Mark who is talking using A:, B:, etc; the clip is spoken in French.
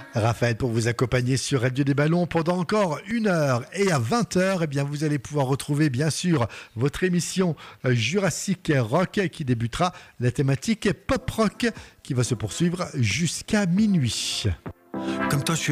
A: Raphaël pour vous accompagner sur Radio des Ballons pendant encore 1 heure. Et à 20h, eh bien, vous allez pouvoir retrouver bien sûr votre émission Jurassic Rock qui débutera la thématique pop rock qui va se poursuivre jusqu'à minuit.
B: Comme toi, je suis